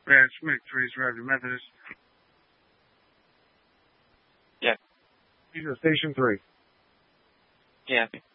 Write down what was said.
Brad Schmidt, Trace Roger Methodist. Yeah. He's at Station 3. Yeah.